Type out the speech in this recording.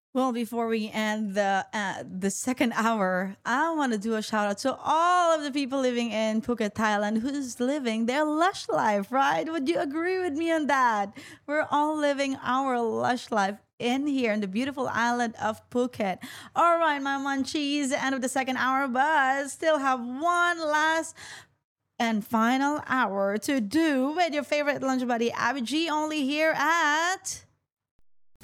Well, before we end the second hour, I want to do a shout out to all of the people living in Phuket, Thailand, who's living their lush life. Right? Would you agree with me on that? We're all living our lush life in here in the beautiful island of Phuket. All right, my munchies, end of the second hour, but still have one last and final hour to do with your favorite lunch buddy, Abby G, only here at